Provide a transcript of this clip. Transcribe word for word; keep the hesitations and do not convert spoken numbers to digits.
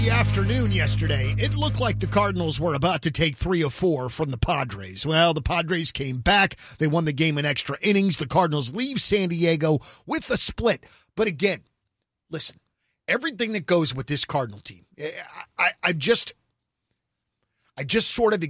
Afternoon yesterday, it looked like the Cardinals were about to take three or four from the Padres. Well, the Padres came back. They won the game in extra innings. The Cardinals leave San Diego with a split. But again, listen, everything that goes with this Cardinal team, I, I, I just, I just sort of